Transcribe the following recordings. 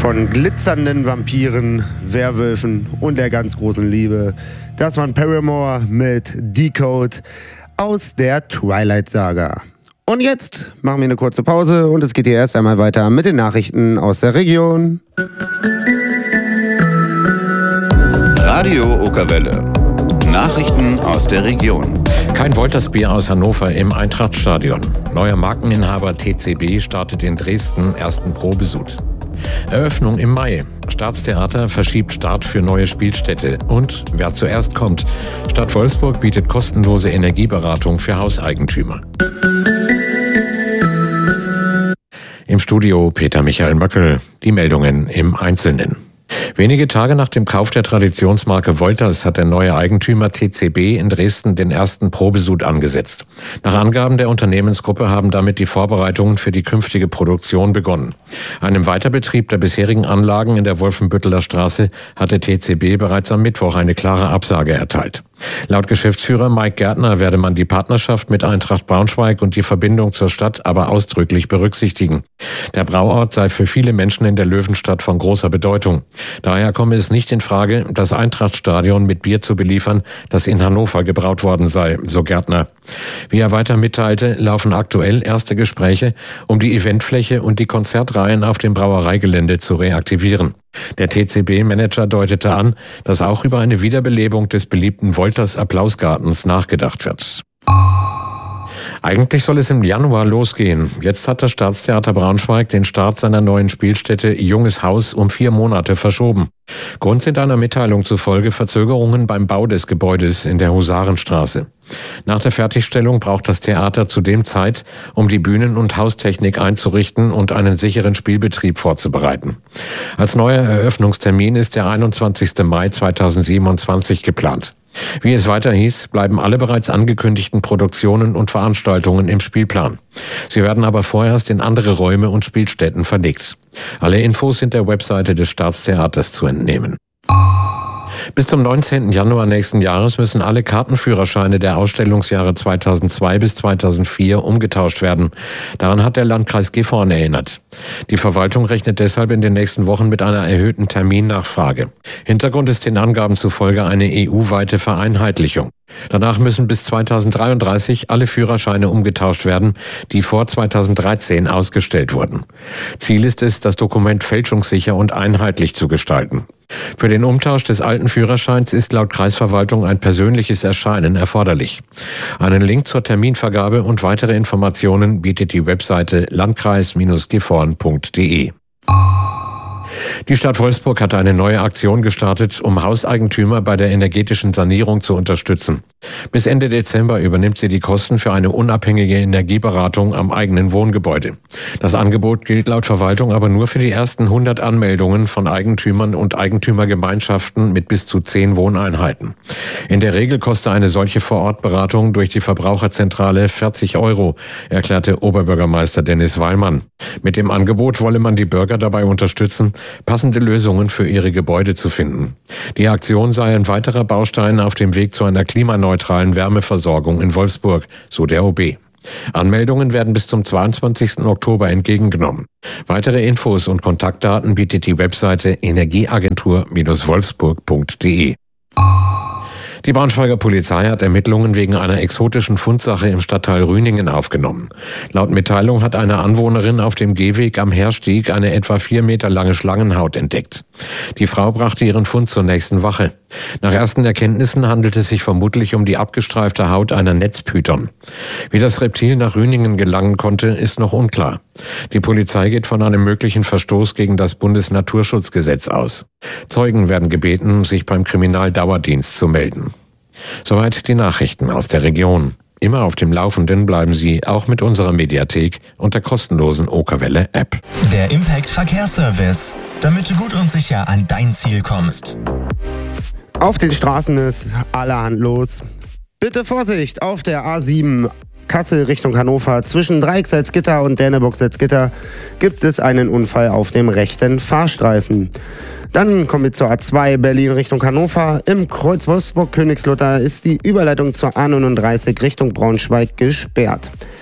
von glitzernden Vampiren, Werwölfen und der ganz großen Liebe. Das war Paramore mit Decode aus der Twilight-Saga. Und jetzt machen wir eine kurze Pause und es geht hier erst einmal weiter mit den Nachrichten aus der Region. Radio Okerwelle. Nachrichten aus der Region. Kein Woltersbier aus Hannover im Eintrachtstadion. Neuer Markeninhaber TCB startet in Dresden ersten Probesud. Eröffnung im Mai. Staatstheater verschiebt Start für neue Spielstätte. Und wer zuerst kommt. Stadt Wolfsburg bietet kostenlose Energieberatung für Hauseigentümer. Im Studio Peter Michael Möckel. Die Meldungen im Einzelnen. Wenige Tage nach dem Kauf der Traditionsmarke Wolters hat der neue Eigentümer TCB in Dresden den ersten Probesud angesetzt. Nach Angaben der Unternehmensgruppe haben damit die Vorbereitungen für die künftige Produktion begonnen. Einem Weiterbetrieb der bisherigen Anlagen in der Wolfenbütteler Straße hatte TCB bereits am Mittwoch eine klare Absage erteilt. Laut Geschäftsführer Mike Gärtner werde man die Partnerschaft mit Eintracht Braunschweig und die Verbindung zur Stadt aber ausdrücklich berücksichtigen. Der Brauort sei für viele Menschen in der Löwenstadt von großer Bedeutung. Daher komme es nicht in Frage, das Eintrachtstadion mit Bier zu beliefern, das in Hannover gebraut worden sei, so Gärtner. Wie er weiter mitteilte, laufen aktuell erste Gespräche, um die Eventfläche und die Konzertreihen auf dem Brauereigelände zu reaktivieren. Der TCB-Manager deutete an, dass auch über eine Wiederbelebung des beliebten Wolters Applausgartens nachgedacht wird. Eigentlich soll es im Januar losgehen. Jetzt hat das Staatstheater Braunschweig den Start seiner neuen Spielstätte Junges Haus um 4 Monate verschoben. Grund sind einer Mitteilung zufolge Verzögerungen beim Bau des Gebäudes in der Husarenstraße. Nach der Fertigstellung braucht das Theater zudem Zeit, um die Bühnen- und Haustechnik einzurichten und einen sicheren Spielbetrieb vorzubereiten. Als neuer Eröffnungstermin ist der 21. Mai 2027 geplant. Wie es weiter hieß, bleiben alle bereits angekündigten Produktionen und Veranstaltungen im Spielplan. Sie werden aber vorerst in andere Räume und Spielstätten verlegt. Alle Infos sind der Webseite des Staatstheaters zu entnehmen. Bis zum 19. Januar nächsten Jahres müssen alle Kartenführerscheine der Ausstellungsjahre 2002 bis 2004 umgetauscht werden. Daran hat der Landkreis Gifhorn erinnert. Die Verwaltung rechnet deshalb in den nächsten Wochen mit einer erhöhten Terminnachfrage. Hintergrund ist den Angaben zufolge eine EU-weite Vereinheitlichung. Danach müssen bis 2033 alle Führerscheine umgetauscht werden, die vor 2013 ausgestellt wurden. Ziel ist es, das Dokument fälschungssicher und einheitlich zu gestalten. Für den Umtausch des alten Führerscheins ist laut Kreisverwaltung ein persönliches Erscheinen erforderlich. Einen Link zur Terminvergabe und weitere Informationen bietet die Webseite landkreis-gifhorn.de. Die Stadt Wolfsburg hat eine neue Aktion gestartet, um Hauseigentümer bei der energetischen Sanierung zu unterstützen. Bis Ende Dezember übernimmt sie die Kosten für eine unabhängige Energieberatung am eigenen Wohngebäude. Das Angebot gilt laut Verwaltung aber nur für die ersten 100 Anmeldungen von Eigentümern und Eigentümergemeinschaften mit bis zu 10 Wohneinheiten. In der Regel kostet eine solche Vorortberatung durch die Verbraucherzentrale 40 €, erklärte Oberbürgermeister Dennis Weilmann. Mit dem Angebot wolle man die Bürger dabei unterstützen, passende Lösungen für ihre Gebäude zu finden. Die Aktion sei ein weiterer Baustein auf dem Weg zu einer klimaneutralen Wärmeversorgung in Wolfsburg, so der OB. Anmeldungen werden bis zum 22. Oktober entgegengenommen. Weitere Infos und Kontaktdaten bietet die Webseite energieagentur-wolfsburg.de. Die Braunschweiger Polizei hat Ermittlungen wegen einer exotischen Fundsache im Stadtteil Rüningen aufgenommen. Laut Mitteilung hat eine Anwohnerin auf dem Gehweg am Herstieg eine etwa 4 Meter lange Schlangenhaut entdeckt. Die Frau brachte ihren Fund zur nächsten Wache. Nach ersten Erkenntnissen handelt es sich vermutlich um die abgestreifte Haut einer Netzpython. Wie das Reptil nach Rüningen gelangen konnte, ist noch unklar. Die Polizei geht von einem möglichen Verstoß gegen das Bundesnaturschutzgesetz aus. Zeugen werden gebeten, sich beim Kriminaldauerdienst zu melden. Soweit die Nachrichten aus der Region. Immer auf dem Laufenden bleiben Sie auch mit unserer Mediathek und der kostenlosen Okerwelle-App. Der Impact Verkehrsservice, damit du gut und sicher an dein Ziel kommst. Auf den Straßen ist allerhand los. Bitte Vorsicht, auf der A7 Kassel Richtung Hannover zwischen Dreiecksalzgitter und Däneburg-Salzgitter gibt es einen Unfall auf dem rechten Fahrstreifen. Dann kommen wir zur A2 Berlin Richtung Hannover. Im Kreuz Wolfsburg-Königslutter ist die Überleitung zur A39 Richtung Braunschweig gesperrt.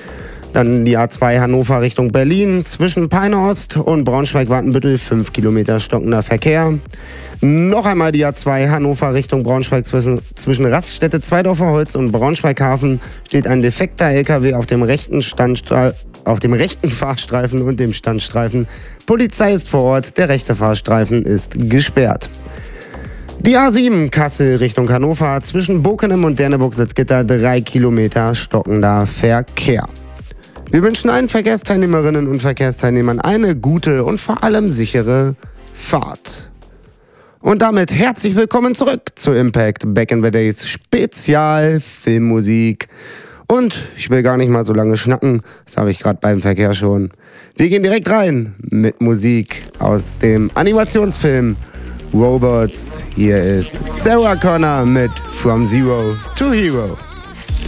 Dann die A2 Hannover Richtung Berlin. Zwischen Peine-Ost und Braunschweig-Watenbüttel 5 Kilometer stockender Verkehr. Noch einmal die A2 Hannover Richtung Braunschweig zwischen Raststätte Zweidorfer Holz und Braunschweig-Hafen steht ein defekter LKW auf dem rechten Fahrstreifen und dem Standstreifen. Polizei ist vor Ort, der rechte Fahrstreifen ist gesperrt. Die A7 Kassel Richtung Hannover zwischen Bokenem und Derneburg-Salzgitter 3 Kilometer stockender Verkehr. Wir wünschen allen Verkehrsteilnehmerinnen und Verkehrsteilnehmern eine gute und vor allem sichere Fahrt. Und damit herzlich willkommen zurück zu Impact Back in the Days Spezial Filmmusik. Und ich will gar nicht mal so lange schnacken, das habe ich gerade beim Verkehr schon. Wir gehen direkt rein mit Musik aus dem Animationsfilm Robots. Hier ist Sarah Connor mit From Zero to Hero.